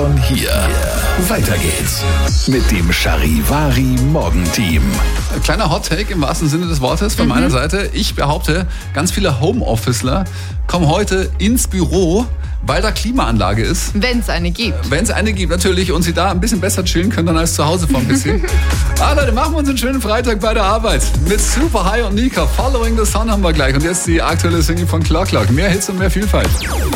von hier. Weiter geht's mit dem Charivari Morgenteam. Kleiner Hot-Take im wahrsten Sinne des Wortes von meiner Seite. Ich behaupte, ganz viele Homeofficer kommen heute ins Büro, weil da Klimaanlage ist. Wenn es eine gibt. Wenn es eine gibt, natürlich. Und sie da ein bisschen besser chillen können dann als zu Hause vor ein bisschen. Leute, machen wir uns einen schönen Freitag bei der Arbeit. Mit Super High und Nika. Following the Sun haben wir gleich. Und jetzt die aktuelle Single von Clock Clock. Mehr Hits und mehr Vielfalt.